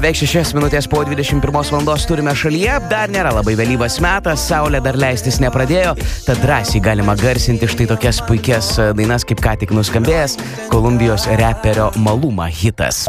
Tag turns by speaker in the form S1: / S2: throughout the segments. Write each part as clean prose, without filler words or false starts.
S1: Beveik 6 minutės po 21 valandos turime šalyje, dar nėra labai vėlyvas metas, saulė dar leistis nepradėjo, tad drąsiai galima garsinti štai tokias puikias dainas, kaip ką tik nuskambėjęs Kolumbijos reperio Maluma hitas.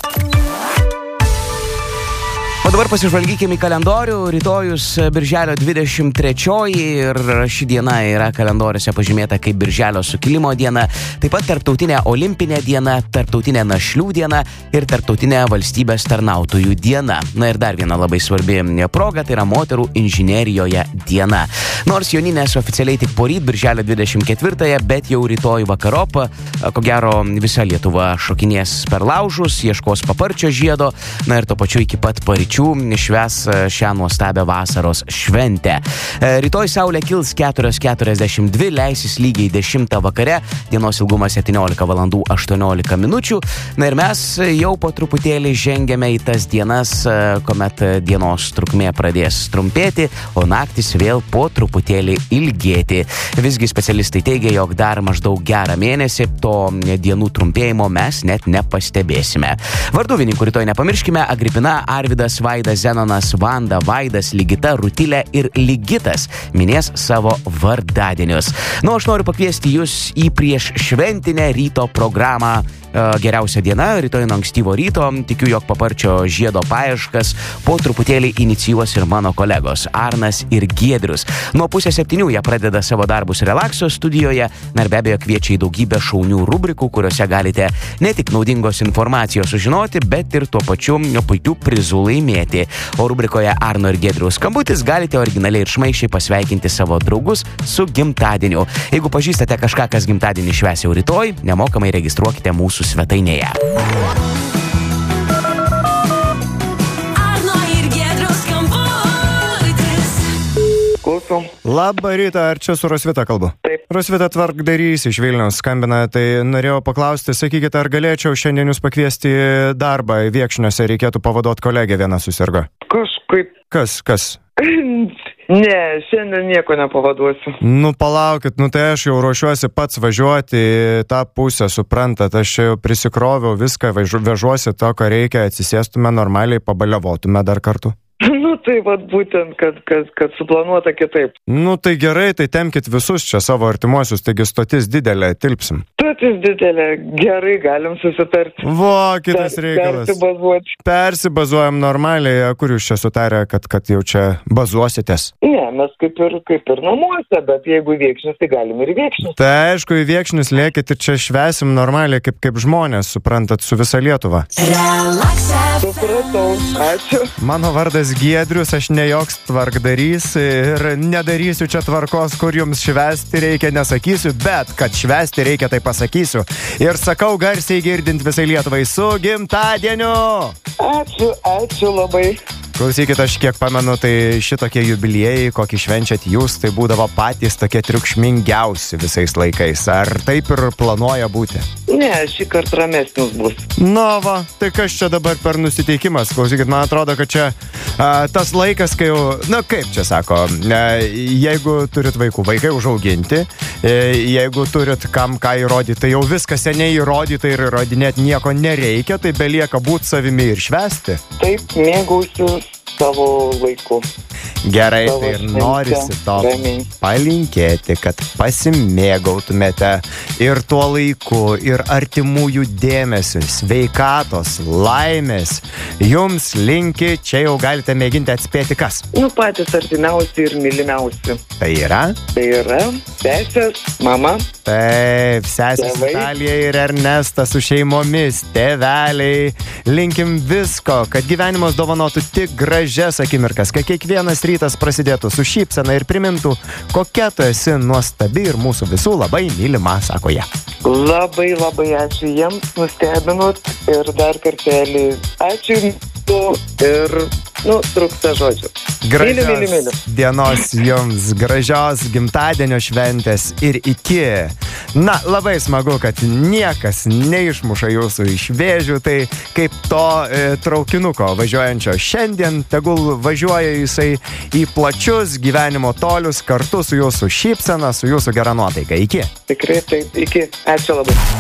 S1: O dabar pasižvalgykime į kalendorių. Rytojus birželio 23 ir ši diena yra kalendoriuose pažymėta kaip Birželio sukilimo diena, taip pat Tarptautinė olimpinė diena, Tarptautinė našlių diena ir Tarptautinė valstybės tarnautojų diena. Na ir dar viena labai svarbi proga, tai yra moterų inžinerijoje diena. Nors joninės oficialiai tik poryt birželio 24, bet jau rytoj vakarop, ko gero visa Lietuva šokinės per laužus, ieškos paparčio žiedo, na ir to pačiu iki pat paryčių švęs šią nuostabią vasaros šventę. Rytoj saulė kils 4:42, leisis lygiai 10 vakare, dienos ilgumas 17 valandų 18 minučių. Na ir mes jau po truputėlį žengiame į tas dienas, kuomet dienos trukmė pradės trumpėti, o naktis vėl po truputėlį ilgėti. Visgi specialistai teigia, jog dar maždaug gerą mėnesį to dienų trumpėjimo mes net nepastebėsime. Varduvininkų rytoj nepamirškime: Agripina, Arvydas, Vaidas, Zenonas, Vanda, Vaidas, Ligita, Rutilė ir Ligitas minės savo vardadienius. Nu, aš noriu pakviesti jūs į prieš šventinę ryto programą Geriausia diena, rytoj nuo ankstyvo ryto. Tikiu, jog paparčio žiedo paieškas po truputėlį inicijuos ir mano kolegos Arnas ir Giedrius. Nuo 6:30 jie pradeda savo darbus relakso studijoje, na ir be abejo kviečia į daugybę šaunių rubrikų, kuriuose galite ne tik naudingos informacijos sužinoti, bet ir tuo pačiu puikių prizų laimėti. O rubrikoje Arno ir Giedriaus skambutis galite originaliai ir šmaikščiai pasveikinti savo draugus su gimtadieniu. Jeigu pažįstate kažką, kas gimtadienį švęs jau rytoj, nemokamai registruokite mūsų svetainėje.
S2: Arno ir Giedriaus skambutis.
S3: Klausom.
S4: Labą rytą, ar čia su Rosvita kalbu?
S3: Taip.
S4: Rosvita tvarkdarys iš Vilniaus skambina, tai norėjau paklausti, sakykite, ar galėčiau šiandien jūs pakviesti į darbą, į Viekšniuose reikėtų pavaduoti kolegę, viena susirgo.
S3: Kažkaip.
S4: Kas?
S3: Ne, šiandien nieko nepavaduosiu.
S4: Nu palaukit, tai aš jau ruošiuosi pats važiuoti į tą pusę, suprantat, aš čia jau prisikroviau viską, vežuosi to, ką reikia, atsisėstume normaliai, pabaliavotume dar kartu.
S3: Tai vat būtent, kad suplanuota kitaip.
S4: Tai gerai, tai temkit visus čia savo artimuosius, taigi stotis didelė, tilpsim.
S3: Stotis didelė, gerai, galim susitarti.
S4: Kitas reikalas. Persibazuojam normaliai, kur jūs čia sutarė, kad jau čia bazuositės?
S3: Ne, mes kaip ir namuose, bet jeigu į Viekšnius, tai galim ir į Viekšnius.
S4: Tai aišku, į Viekšnius lėkit ir čia švęsim normaliai, kaip žmonės, suprantat, su visa Lietuva.
S3: Supratau, ačiū.
S4: Mano vardas Giedrius, aš ne joks tvarkdarys ir nedarysiu čia tvarkos, kur jums švęsti reikia, nesakysiu, bet kad švęsti reikia, tai pasakysiu. Ir sakau garsiai girdint visai Lietuvai: su gimtadieniu!
S3: Ačiū labai.
S4: Klausykit, aš kiek pamenu, tai šitokie jubiliejai, kokį švenčiat jūs, tai būdavo patys tokie triukšmingiausi visais laikais. Ar taip ir planuoja būti?
S3: Ne, šį kartą ramesnis bus.
S4: Tai kas čia dabar per nusiteikimas? Klausykit, man atrodo, kad čia tas laikas, kai jau, kaip čia sako, jeigu turit vaikai užauginti, jeigu turit kam ką įrodyti, tai jau viskas seniai įrodyta ir įrodinėti nieko nereikia, tai belieka būti savimi ir švęsti.
S3: Taip, mėgausiu savo laiku.
S4: Gerai, tai ir norisi to palinkėti, kad pasimėgautumėte ir tuo laiku, ir artimųjų dėmesiu, sveikatos, laimės. Jums linki, čia jau galite mėginti atspėti kas.
S3: Patys artimiausi ir mylimiausi.
S4: Tai yra?
S3: Tai yra sesės, mama.
S4: Taip, sesės Vitalija ir Ernestas su šeimomis, tėveliai. Linkim visko, kad gyvenimas dovanotų tik gražias akimirkas, kad kiekvienas rytas prasidėtų su šypsena ir primintų, kokia tu esi nuostabi ir mūsų visų labai mylima, sako jie.
S3: Labai ačiū jiems, nustebinot ir dar kartelį ačiū ir, trūksta žodžių.
S4: Gražios dienos jums, gražios gimtadienio šventės ir iki. Labai smagu, kad niekas neišmuša jūsų iš vėžių, tai kaip to traukinuko važiuojančio šiandien, tegul važiuoja jisai į plačius gyvenimo tolius kartu su jūsų šypsena, su jūsų gera nuotaika. Iki.
S3: Tikrai taip, iki. Ačiū labai.